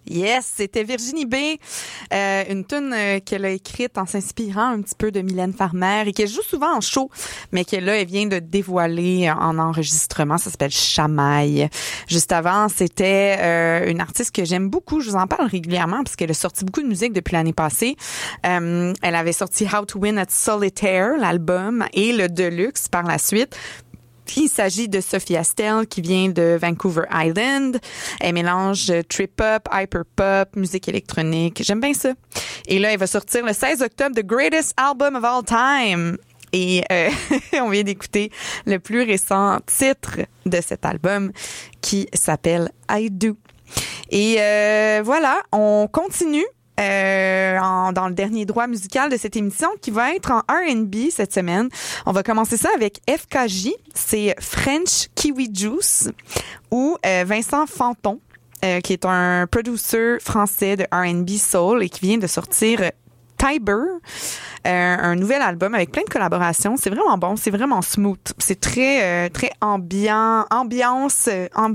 Yes, c'était Virginie B, une tune qu'elle a écrite en s'inspirant un petit peu de Mylène Farmer et qu'elle joue souvent en show, mais que là, elle vient de dévoiler en enregistrement. Ça s'appelle Chamaille. Juste avant, c'était une artiste que j'aime beaucoup. Je vous en parle régulièrement parce qu'elle a sorti beaucoup de musique depuis l'année passée. Elle avait sorti How to Win at Solitaire, l'album, et le Deluxe par la suite. Il s'agit de Sophie Astel qui vient de Vancouver Island. Elle mélange trip-hop, hyper-pop, musique électronique. J'aime bien ça. Et là, elle va sortir le 16 octobre The Greatest Album of All Time. Et on vient d'écouter le plus récent titre de cet album qui s'appelle I Do. Et voilà, on continue. Dans le dernier droit musical de cette émission qui va être en R&B cette semaine. On va commencer ça avec FKJ, c'est French Kiwi Juice ou Vincent Fanton, qui est un producer français de R&B soul et qui vient de sortir Tiber, un nouvel album avec plein de collaborations. C'est vraiment bon, c'est vraiment smooth. C'est très ambiance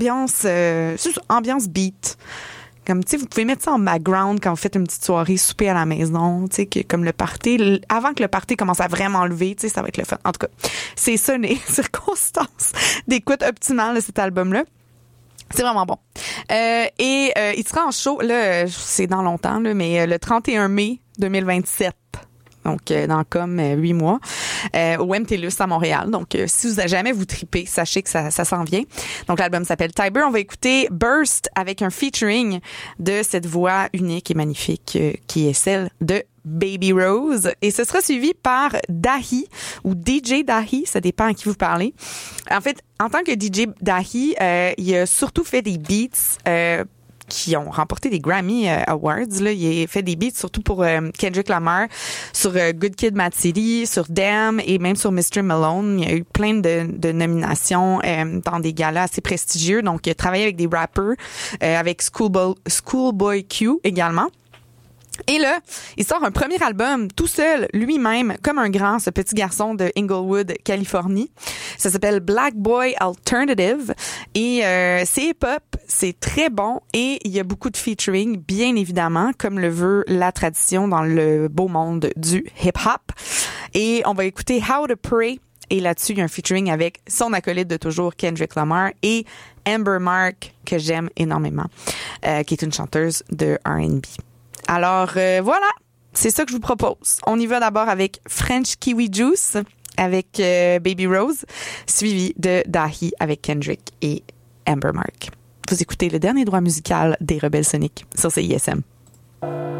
beat. Comme, tu sais, vous pouvez mettre ça en background quand vous faites une petite soirée souper à la maison, tu sais, comme le party, avant que le party commence à vraiment lever, tu sais, ça va être le fun. En tout cas, c'est ça les circonstances d'écoute optimale de cet album-là. C'est vraiment bon. Il sera en show, là, c'est dans longtemps, là, mais le 31 mai 2027. Donc, dans comme 8 mois, au MTLUS à Montréal. Donc, si vous jamais vous tripez, sachez que ça s'en vient. Donc, l'album s'appelle Tiber. On va écouter Burst avec un featuring de cette voix unique et magnifique qui est celle de Baby Rose. Et ce sera suivi par Dahi ou DJ Dahi, ça dépend à qui vous parlez. En fait, en tant que DJ Dahi, il a surtout fait des beats qui ont remporté des Grammy Awards. Là, il a fait des beats surtout pour Kendrick Lamar, sur Good Kid, Mad City, sur Damn et même sur Mr. Malone. Il y a eu plein de nominations dans des galas assez prestigieux. Donc, il a travaillé avec des rappers, avec Schoolboy Q également. Et là, il sort un premier album tout seul, lui-même, comme un grand, ce petit garçon de Inglewood, Californie. Ça s'appelle Black Boy Alternative et c'est hip-hop, c'est très bon et il y a beaucoup de featuring, bien évidemment, comme le veut la tradition dans le beau monde du hip-hop. Et on va écouter How to Pray. Et là-dessus, il y a un featuring avec son acolyte de toujours, Kendrick Lamar, et Amber Mark, que j'aime énormément, qui est une chanteuse de R&B. Alors, voilà, c'est ça que je vous propose. On y va d'abord avec French Kiwi Juice avec Baby Rose, suivi de Dahi avec Kendrick et Amber Mark. Vous écoutez le dernier droit musical des Rebelles Soniques sur CISM.